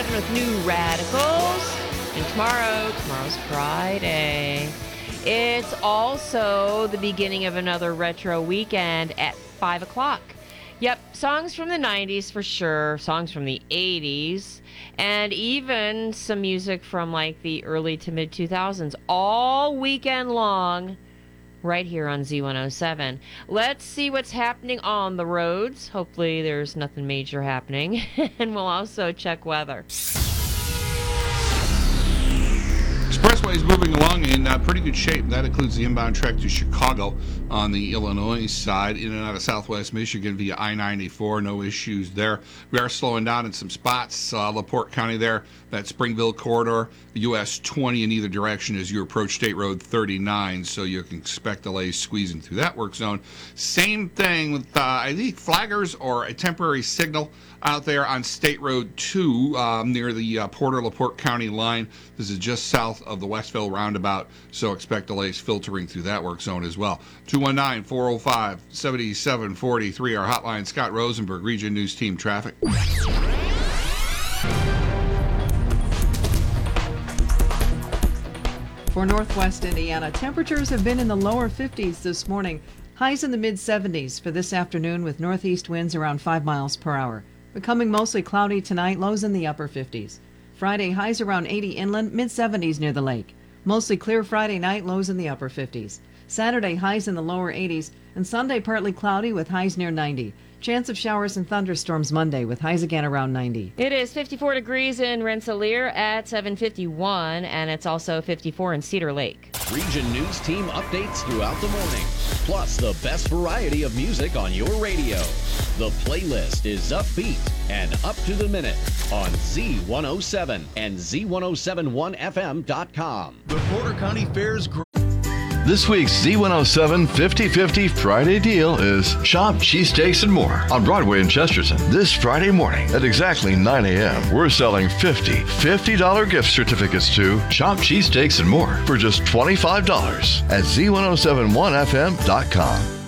107 with New Radicals. And tomorrow's Friday. It's also the beginning of another retro weekend at 5 o'clock. Yep, songs from the 90s for sure, songs from the 80s, and even some music from like the early to mid 2000s, all weekend long, right here on Z107. Let's see what's happening on the roads. Hopefully there's nothing major happening, and we'll also check weather. Expressway is moving along in pretty good shape. That includes the inbound trek to Chicago on the Illinois side, in and out of southwest Michigan via I-94. No issues there. We are slowing down in some spots. LaPorte County there, that Springville corridor, US 20 in either direction as you approach State Road 39, so you can expect delays squeezing through that work zone. Same thing with, I think, flaggers or a temporary signal out there on State Road 2 near the Porter-LaPorte County line. This is just south of the Westville roundabout, so expect delays filtering through that work zone as well. 219-405-7743, our hotline. Scott Rosenberg, Region News Team Traffic. For Northwest Indiana, temperatures have been in the lower 50s this morning. Highs in the mid-70s for this afternoon with northeast winds around 5 miles per hour. Becoming mostly cloudy tonight, lows in the upper 50s. Friday, highs around 80 inland, mid-70s near the lake. Mostly clear Friday night, lows in the upper 50s. Saturday, highs in the lower 80s, and Sunday partly cloudy with highs near 90. Chance of showers and thunderstorms Monday with highs again around 90. It is 54 degrees in Rensselaer at 7:51, and it's also 54 in Cedar Lake. Region News Team updates throughout the morning, plus the best variety of music on your radio. The playlist is upbeat and up to the minute on Z107 and Z1071FM.com. The Porter County Fair's This week's Z107 50/50 Friday deal is Shop Cheesesteaks and More on Broadway in Chesterton. This Friday morning at exactly 9 a.m., we're selling $50 gift certificates to Shop Cheesesteaks and More for just $25 at Z1071FM.com.